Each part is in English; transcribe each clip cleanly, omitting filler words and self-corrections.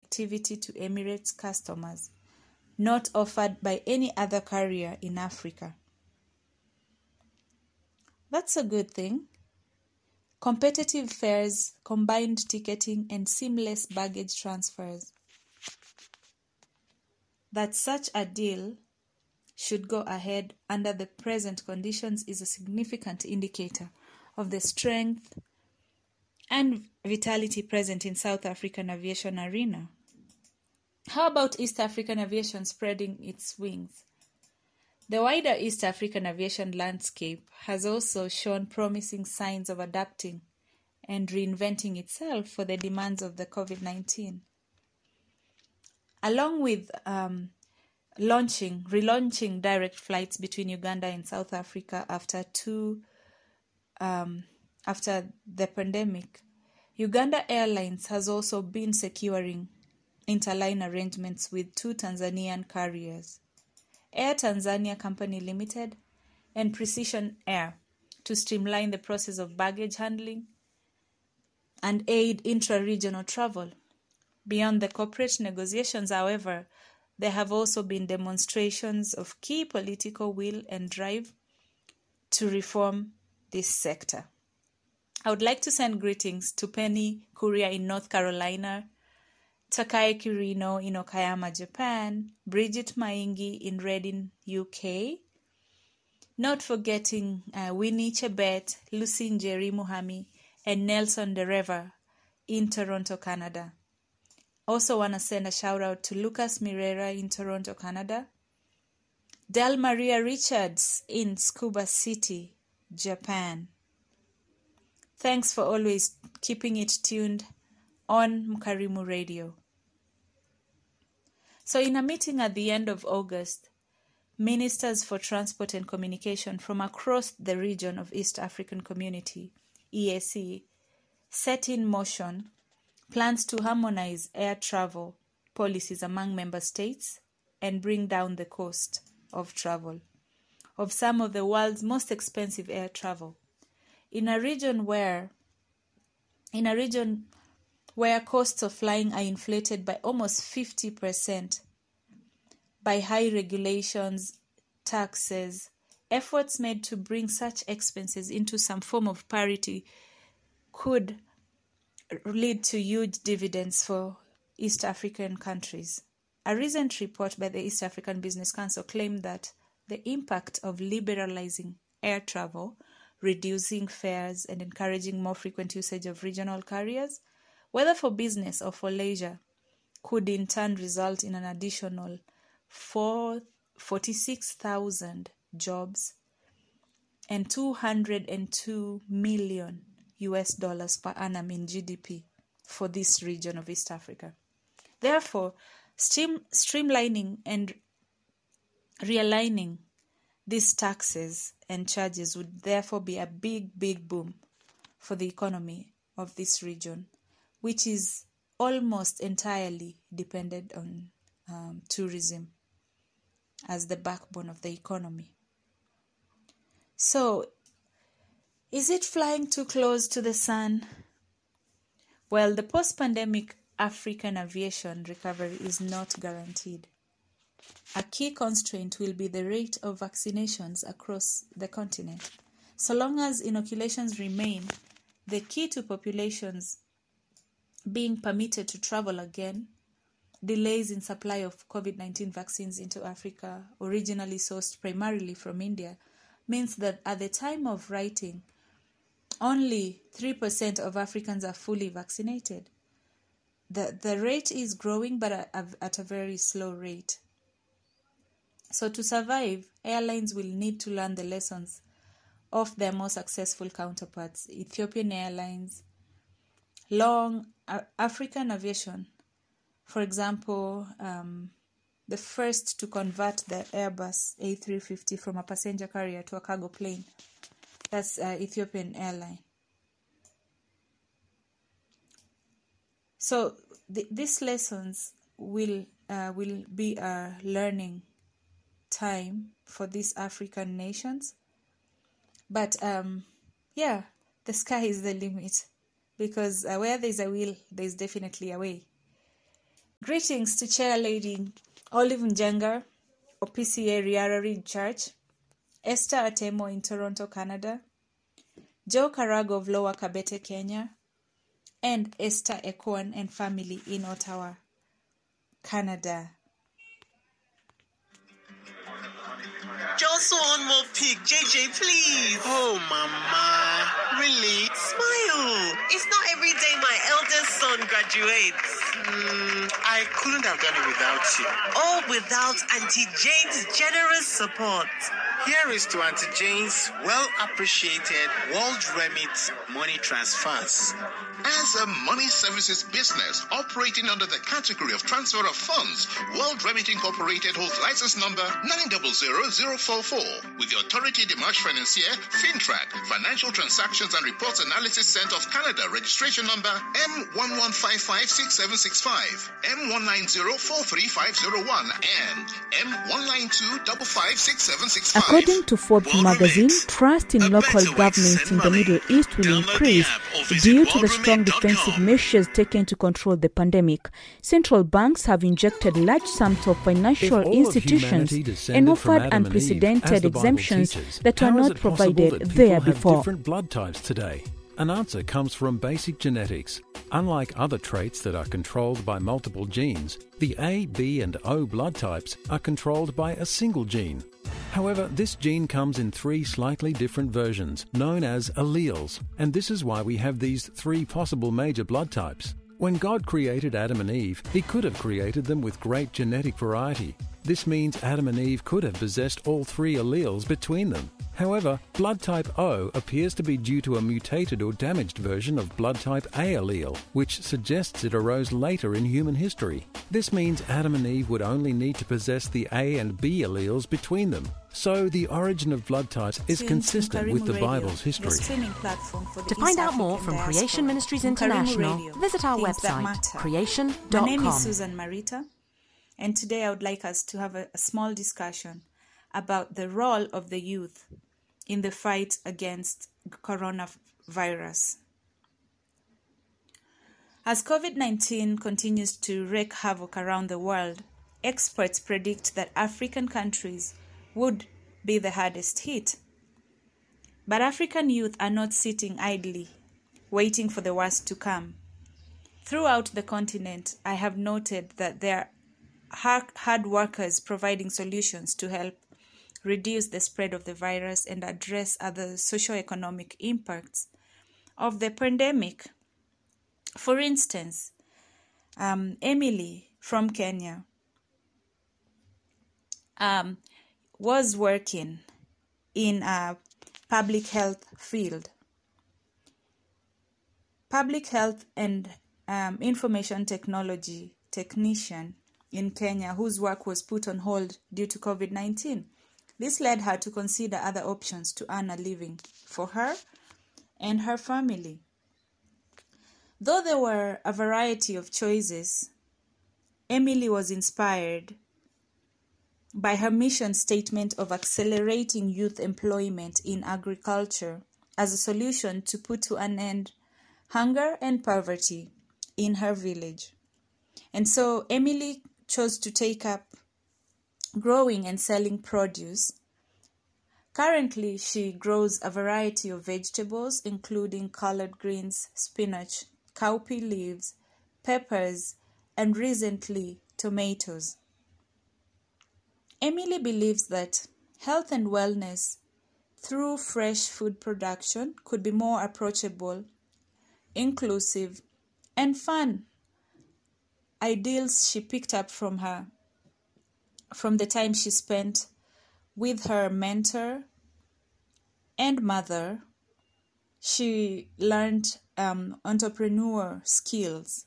connectivity to Emirates customers, not offered by any other carrier in Africa. That's a good thing. Competitive fares, combined ticketing, and seamless baggage transfers. That such a deal should go ahead under the present conditions is a significant indicator of the strength and vitality present in South African aviation arena. How about East African aviation spreading its wings? The wider East African aviation landscape has also shown promising signs of adapting and reinventing itself for the demands of the COVID-19. Along with relaunching direct flights between Uganda and South Africa after the pandemic, Uganda Airlines has also been securing interline arrangements with 2 Tanzanian carriers, Air Tanzania Company Limited and Precision Air, to streamline the process of baggage handling and aid intra-regional travel. Beyond the corporate negotiations, however, there have also been demonstrations of key political will and drive to reform this sector. I would like to send greetings to Penny Kuria in North Carolina, Takai Kirino in Okayama, Japan, Bridget Maingi in Reading, UK, not forgetting Winnie Chebet, Lucy Njeri Muhami, and Nelson Dereva in Toronto, Canada. Also want to send a shout out to Lucas Mirera in Toronto, Canada, Del Maria Richards in Tsukuba City, Japan. Thanks for always keeping it tuned on Mkarimu Radio. So in a meeting at the end of August, Ministers for Transport and Communication from across the region of East African Community, EAC, set in motion plans to harmonize air travel policies among member states and bring down the cost of travel of some of the world's most expensive air travel. In a region where costs of flying are inflated by almost 50% by high regulations, taxes, efforts made to bring such expenses into some form of parity could lead to huge dividends for East African countries. A recent report by the East African Business Council claimed that the impact of liberalizing air travel, reducing fares, and encouraging more frequent usage of regional carriers, whether for business or for leisure, could in turn result in an additional 46,000 jobs and $202 million per annum in GDP for this region of East Africa. Therefore, streamlining and realigning these taxes and charges would therefore be a big boom for the economy of this region, which is almost entirely dependent on tourism as the backbone of the economy. So, is it flying too close to the sun? Well, the post-pandemic African aviation recovery is not guaranteed. A key constraint will be the rate of vaccinations across the continent. So long as inoculations remain the key to populations being permitted to travel again, delays in supply of COVID-19 vaccines into Africa, originally sourced primarily from India, means that at the time of writing, only 3% of Africans are fully vaccinated. The rate is growing, but at a very slow rate. So to survive, airlines will need to learn the lessons of their more successful counterparts, Ethiopian Airlines, Long African Aviation, for example, the first to convert the Airbus A350 from a passenger carrier to a cargo plane. That's Ethiopian Airline. So these lessons will be a learning time for these African nations. But the sky is the limit, because where there's a will, there's definitely a way. Greetings to Chair Lady Olive Njenga of PCA Riara Reed Church, Esther Atemo in Toronto, Canada, Joe Karago of Lower Kabete, Kenya, and Esther Ekwan and family in Ottawa, Canada. Just one more pic, JJ, please. Oh, Mama, really? Smile. It's not every day my eldest son graduates. I couldn't have done it without you. All without Auntie Jane's generous support. Here is to Auntie Jane's well-appreciated World Remit money transfers. As a money services business operating under the category of transfer of funds, World Remit Incorporated holds license number 900044 with the Autorité des Marchés Financiers, FINTRAC, Financial Transactions and Reports Analysis Centre of Canada, registration number M11556765, M19043501, and M192556765. According to Forbes magazine, trust in local governments in the Middle East will increase due to the strong defensive measures taken to control the pandemic. Central banks have injected large sums of financial institutions and offered unprecedented exemptions that were not provided there before. Different blood types today. An answer comes from basic genetics. Unlike other traits that are controlled by multiple genes, the A, B and O blood types are controlled by a single gene. However, this gene comes in 3 slightly different versions, known as alleles, and this is why we have these 3 possible major blood types. When God created Adam and Eve, He could have created them with great genetic variety. This means Adam and Eve could have possessed all 3 alleles between them. However, blood type O appears to be due to a mutated or damaged version of blood type A allele, which suggests it arose later in human history. This means Adam and Eve would only need to possess the A and B alleles between them. So the origin of blood types is consistent with the Bible's history. To find out more from Creation Ministries International, visit our website, creation.com. My name is Susan Marita, and today I would like us to have a small discussion about the role of the youth in the fight against coronavirus. As COVID-19 continues to wreak havoc around the world, experts predict that African countries would be the hardest hit. But African youth are not sitting idly, waiting for the worst to come. Throughout the continent, I have noted that there are hard workers providing solutions to help reduce the spread of the virus and address other socio-economic impacts of the pandemic. For instance, Emily from Kenya was working in a public health field. Public health and information technology technician in Kenya whose work was put on hold due to COVID-19. This led her to consider other options to earn a living for her and her family. Though there were a variety of choices, Emily was inspired by her mission statement of accelerating youth employment in agriculture as a solution to put to an end hunger and poverty in her village. And so Emily chose to take up growing and selling produce. Currently, she grows a variety of vegetables, including collard greens, spinach, cowpea leaves, peppers, and recently tomatoes. Emily believes that health and wellness through fresh food production could be more approachable, inclusive, and fun. Ideals she picked up from the time she spent with her mentor and mother. She learned entrepreneur skills.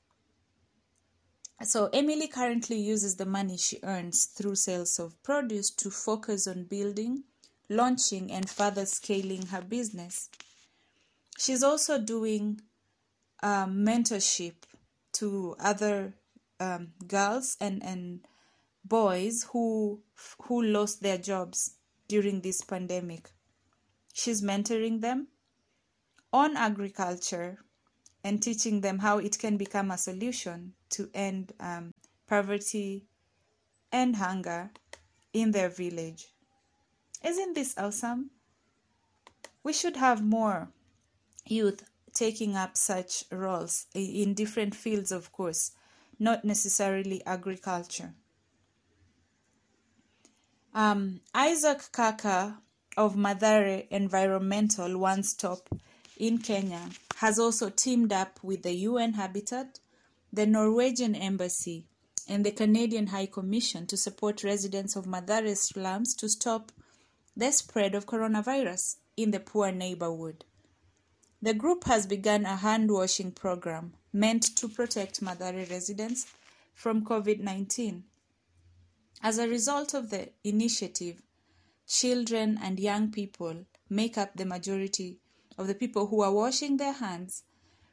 So Emily currently uses the money she earns through sales of produce to focus on building, launching, and further scaling her business. She's also doing mentorship to other girls and boys who lost their jobs during this pandemic. She's mentoring them on agriculture and teaching them how it can become a solution to end poverty and hunger in their village. Isn't this awesome? We should have more youth taking up such roles in different fields, of course, not necessarily agriculture. Isaac Kaka of Mathare Environmental One Stop in Kenya has also teamed up with the UN Habitat, the Norwegian Embassy, and the Canadian High Commission to support residents of Mathare slums to stop the spread of coronavirus in the poor neighborhood. The group has begun a hand-washing program meant to protect Mathare residents from COVID-19. As a result of the initiative, children and young people make up the majority of the people who are washing their hands.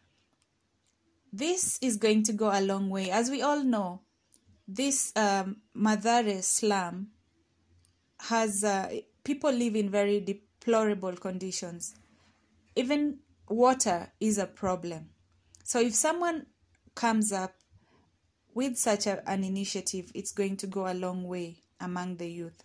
This is going to go a long way. As we all know, this Mathare slum has people live in very deplorable conditions. Even water is a problem. So if someone comes up with such an initiative, it's going to go a long way among the youth.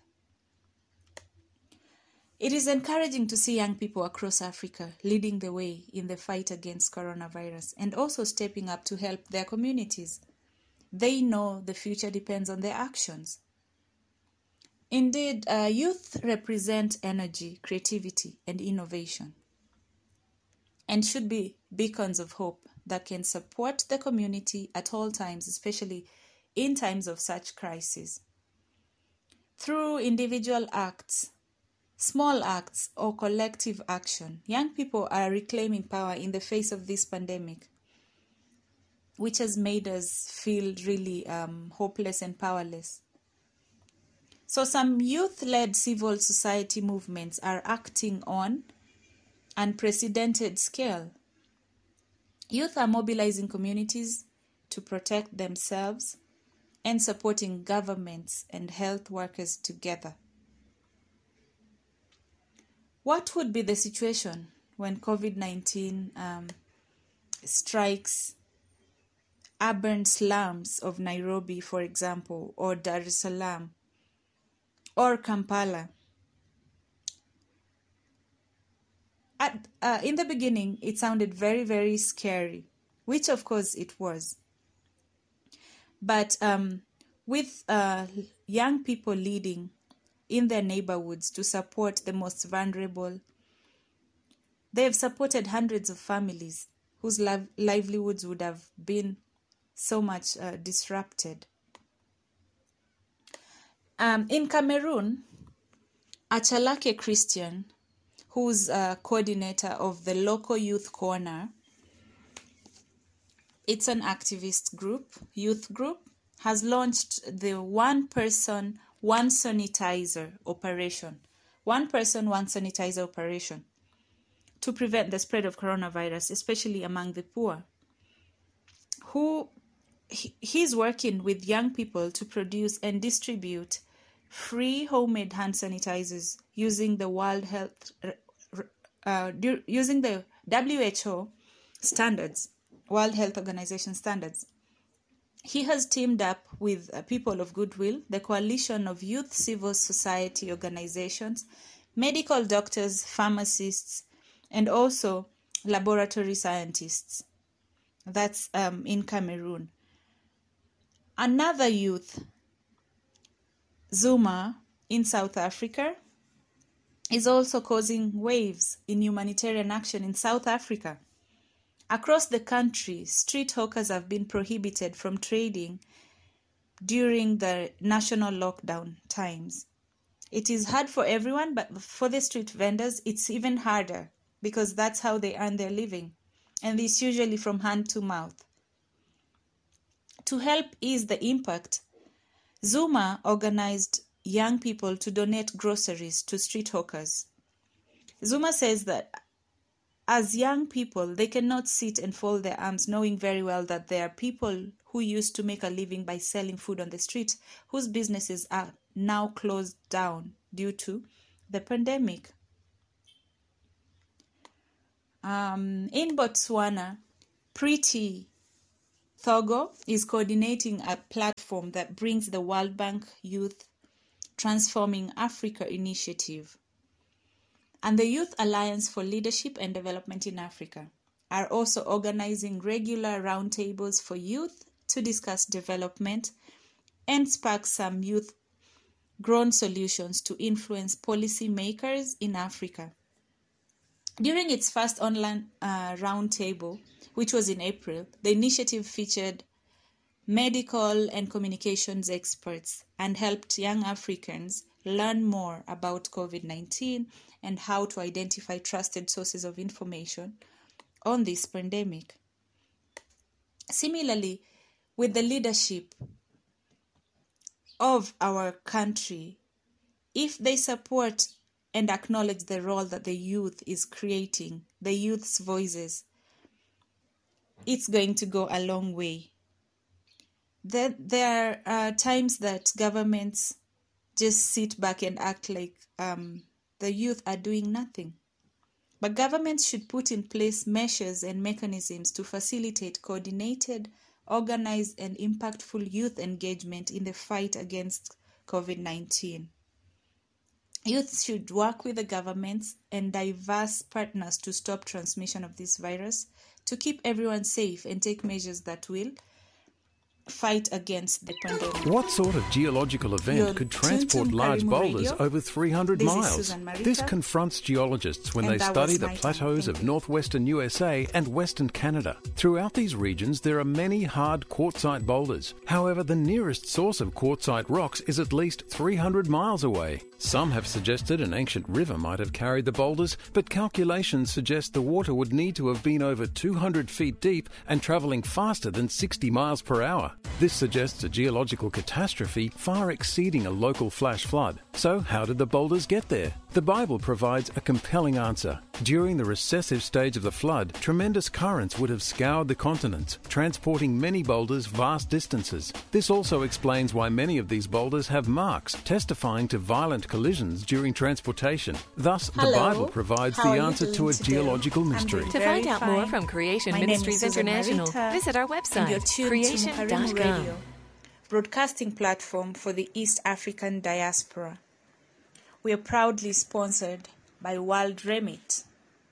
It is encouraging to see young people across Africa leading the way in the fight against coronavirus and also stepping up to help their communities. They know the future depends on their actions. Indeed, youth represent energy, creativity, and innovation, and should be beacons of hope that can support the community at all times, especially in times of such crises. Through individual acts, small acts, or collective action, young people are reclaiming power in the face of this pandemic, which has made us feel really hopeless and powerless. So some youth-led civil society movements are acting on unprecedented scale. Youth are mobilizing communities to protect themselves and supporting governments and health workers together. What would be the situation when COVID-19 strikes urban slums of Nairobi, for example, or Dar es Salaam, or Kampala? In the beginning, it sounded very, very scary, which of course it was. But with young people leading in their neighborhoods to support the most vulnerable, they have supported hundreds of families whose livelihoods would have been so much disrupted. In Cameroon, Achalake Christian, who's a coordinator of the local youth corner, it's an activist group, youth group, has launched the one person, one sanitizer operation. One person, one sanitizer operation to prevent the spread of coronavirus, especially among the poor. He's working with young people to produce and distribute free homemade hand sanitizers using the using the WHO standards, World Health Organization standards. He has teamed up with people of goodwill, the coalition of youth civil society organizations, medical doctors, pharmacists, and also laboratory scientists. That's in Cameroon. Another youth, Zuma, in South Africa, is also causing waves in humanitarian action in South Africa. Across the country, street hawkers have been prohibited from trading during the national lockdown times. It is hard for everyone, but for the street vendors, it's even harder because that's how they earn their living, and it's usually from hand to mouth. To help ease the impact, Zuma organized young people to donate groceries to street hawkers. Zuma says that as young people, they cannot sit and fold their arms, knowing very well that there are people who used to make a living by selling food on the street, whose businesses are now closed down due to the pandemic. In Botswana, Preeti Thogo is coordinating a platform that brings the World Bank Youth Transforming Africa initiative and the Youth Alliance for Leadership and Development in Africa are also organizing regular roundtables for youth to discuss development and spark some youth-grown solutions to influence policy makers in Africa. During its first online roundtable, which was in April, the initiative featured medical and communications experts and helped young Africans learn more about COVID-19 and how to identify trusted sources of information on this pandemic. Similarly, with the leadership of our country, if they support and acknowledge the role that the youth is creating, the youth's voices, it's going to go a long way. There are times that governments just sit back and act like the youth are doing nothing. But governments should put in place measures and mechanisms to facilitate coordinated, organized, and impactful youth engagement in the fight against COVID-19. Youth should work with the governments and diverse partners to stop transmission of this virus, to keep everyone safe and take measures that will fight against the pandemic. What sort of geological event could transport large boulders over 300 miles? This confronts geologists when they study the plateaus of northwestern USA and western Canada. Throughout these regions, there are many hard quartzite boulders. However, the nearest source of quartzite rocks is at least 300 miles away. Some have suggested an ancient river might have carried the boulders, but calculations suggest the water would need to have been over 200 feet deep and travelling faster than 60 miles per hour. This suggests a geological catastrophe far exceeding a local flash flood. So how did the boulders get there? The Bible provides a compelling answer. During the recessive stage of the flood, tremendous currents would have scoured the continents, transporting many boulders vast distances. This also explains why many of these boulders have marks, testifying to violent collisions during transportation. Thus, the Bible provides the answer to a geological mystery. To find out more from Creation Ministries International, visit our website, creation.com. Broadcasting platform for the East African diaspora. We are proudly sponsored by World Remit.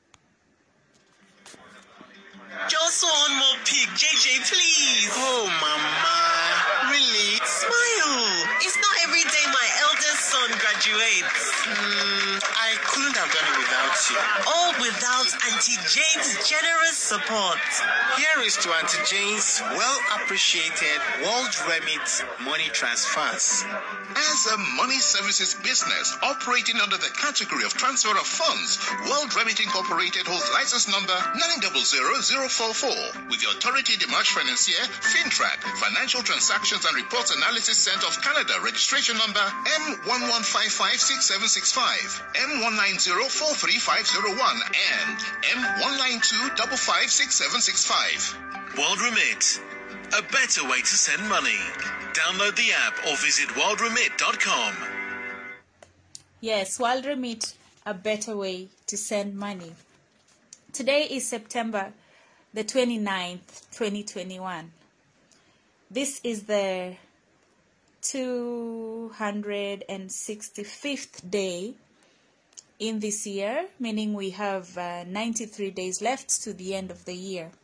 Just one more pic, JJ, please. Oh, Mama. Really? Smile. It's not every day my eldest son graduates. I couldn't have done it without you. All without Auntie Jane's generous support. Here is to Auntie Jane's well-appreciated World Remit money transfers. As a money services business operating under the category of transfer of funds, World Remit Incorporated holds license number 900044 with the Autorité des Marchés Financiers, FINTRAC, Financial Transactions and Reports Analysis Center of Canada, registration number M11556765, M19043501, and M192556765. World Remit, a better way to send money. Download the app or visit worldremit.com. Yes, World Remit, a better way to send money. Today is September the 29th, 2021. This is the 265th day in this year, meaning we have 93 days left to the end of the year.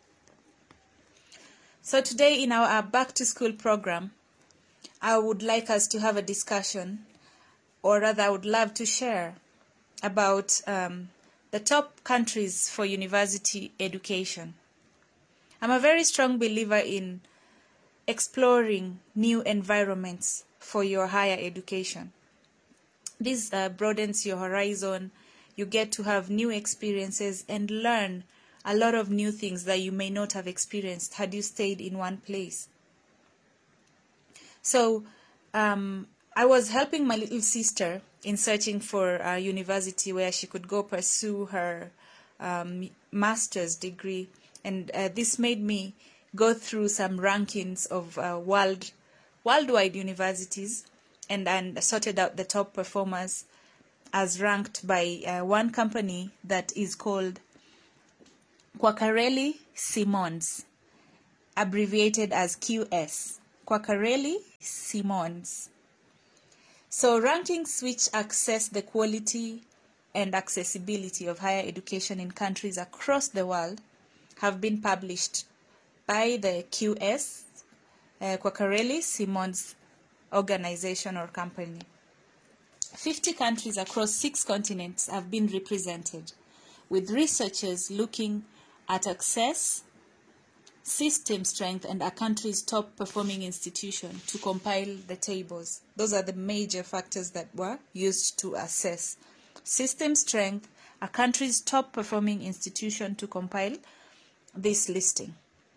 So today in our back to school program, I would like us to have a discussion, or rather I would love to share about the top countries for university education. I'm a very strong believer in exploring new environments for your higher education. This broadens your horizon. You get to have new experiences and learn a lot of new things that you may not have experienced had you stayed in one place. So I was helping my little sister in searching for a university where she could go pursue her master's degree. And this made me go through some rankings of worldwide universities and sorted out the top performers as ranked by one company that is called Quacquarelli Simons. abbreviated as QS, Quacquarelli Simons. So rankings which assess the quality and accessibility of higher education in countries across the world have been published by the QS, Quacquarelli Simons organization or company. 50 countries across 6 continents have been represented, with researchers looking at access, system strength, and a country's top performing institution to compile the tables. Those are the major factors that were used to assess system strength, a country's top performing institution to compile this listing.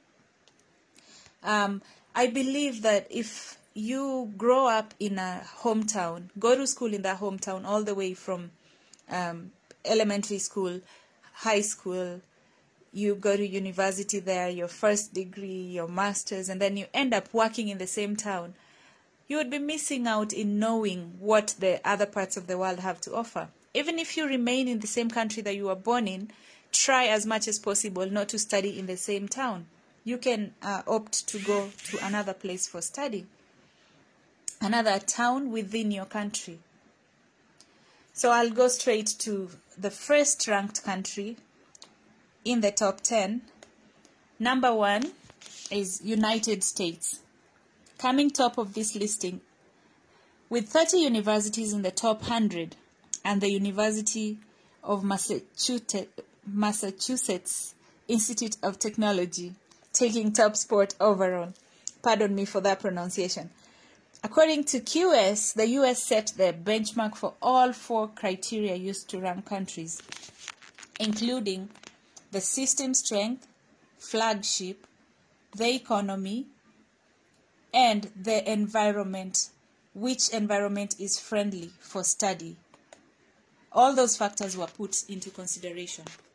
I believe that if you grow up in a hometown, go to school in that hometown all the way from elementary school, high school, you go to university there, your first degree, your master's, and then you end up working in the same town, you would be missing out in knowing what the other parts of the world have to offer. Even if you remain in the same country that you were born in, try as much as possible not to study in the same town. You can opt to go to another place for study, another town within your country. So I'll go straight to the first ranked country in the top 10. Number 1 is United States, coming top of this listing with 30 universities in the top 100, and the University of Massachusetts Institute of Technology taking top spot overall. Pardon me for that pronunciation. According to QS, the US set the benchmark for all 4 criteria used to rank countries, including the system strength, flagship, the economy, and the environment, which environment is friendly for study. All those factors were put into consideration.